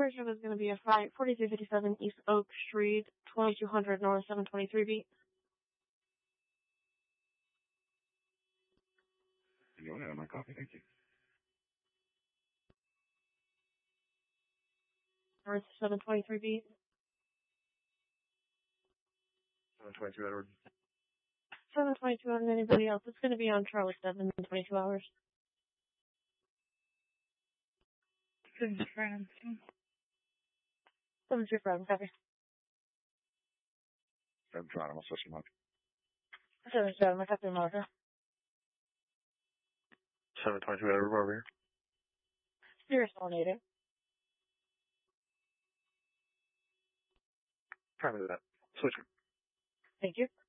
first job is going to be a 4357 East Oak Street, 2200 North 723 beat. You want my copy, thank you. North 723 beat. 722 Edward. 722 on anybody else. It's going to be on Charlie 7 in 22 hours. This is France. 725, copy. 7 Toronto, I'll switch them up. 727, I copy Martha. 722 Edward, over here. Spirit Tornado. Try me that. Switch. Thank you.